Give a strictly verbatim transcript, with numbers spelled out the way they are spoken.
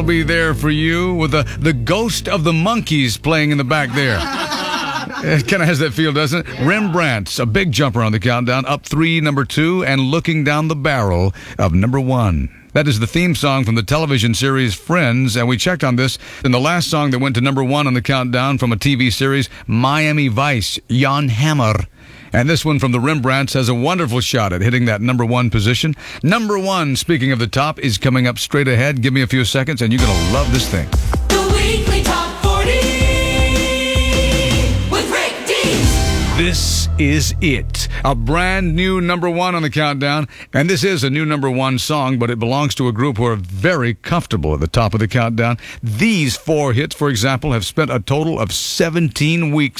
I'll be there for you with the, the ghost of the Monkees playing in the back there. It kind of has that feel, doesn't it? Yeah. Rembrandt's a big jumper on the countdown, up three, number two, and looking down the barrel of number one. That is the theme song from the television series Friends, and we checked on this in the last song that went to number one on the countdown from a T V series, Miami Vice, Jan Hammer. And this one from the Rembrandts has a wonderful shot at hitting that number one position. Number one, speaking of the top, is coming up straight ahead. Give me a few seconds, and you're going to love this thing. The Weekly Top forty with Rick Dees. This is it. A brand new number one on the countdown. And this is a new number one song, but it belongs to a group who are very comfortable at the top of the countdown. These four hits, for example, have spent a total of seventeen weeks